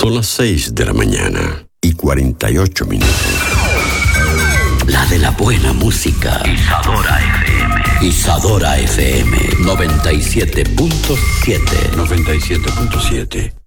Son las 6 de la mañana y 48 minutos. La de la buena música. Isadora FM. Isadora FM 97.7. 97.7.